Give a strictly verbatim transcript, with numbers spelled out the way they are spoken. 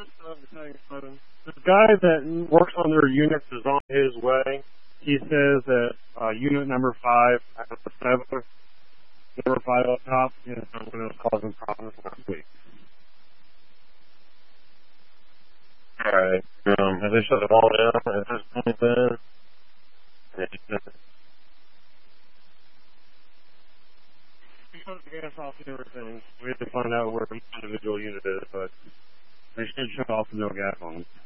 The guy that works on their units is on his way. He says that uh, unit number five, seven, number five up top, you know, something was causing problems last week. Alright, um, have they shut them all down at this point then? We shut the gas off and everything. We have to find out where each individual unit is, but they should shut off the no gas on them.